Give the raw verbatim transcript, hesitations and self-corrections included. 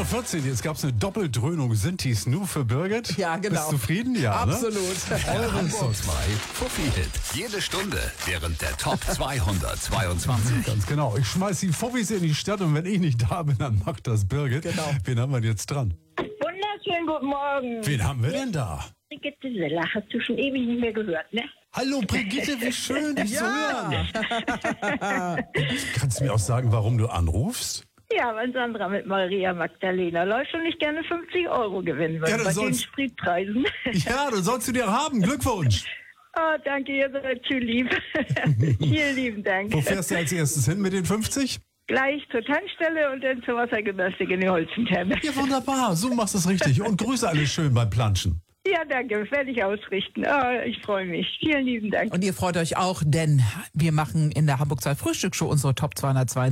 Uhr vierzehn, jetzt gab es eine Doppeldröhnung. Sind die nur für Birgit? Ja, genau. Bist du zufrieden? Ja, absolut. Ne? Hamburg zwei Fuffi-Hit. Jede Stunde während der Top zweihundertzweiundzwanzig. Ganz genau. Ich schmeiß die Foffis in die Stadt und wenn ich nicht da bin, dann macht das Birgit. Genau. Wen haben wir jetzt dran? Wunderschönen guten Morgen. Wen haben wir denn da? Brigitte Seller, hast du schon ewig nicht mehr gehört, ne? Hallo Brigitte, wie schön, dich zu Ja. hören. Kannst du mir auch sagen, warum du anrufst? Ja, weil Sandra mit Maria Magdalena läuft und ich gerne fünfzig Euro gewinnen würde Ja, du bei den sollst- Spritpreisen. Ja, du sollst du dir haben. Glückwunsch. Oh, danke, ihr seid zu lieb. Vielen lieben Dank. Wo fährst du als erstes hin mit den fünfzig? Gleich zur Tankstelle und dann zur Wassergymnastik in die Holzentherme. Ja, wunderbar. So machst du es richtig. Und grüße alle schön beim Planschen. Ja, danke, werde ich ausrichten. Oh, ich freue mich. Vielen lieben Dank. Und ihr freut euch auch, denn wir machen in der Hamburg zwei Frühstücksshow unsere Top zweihundertzweiundsiebzig.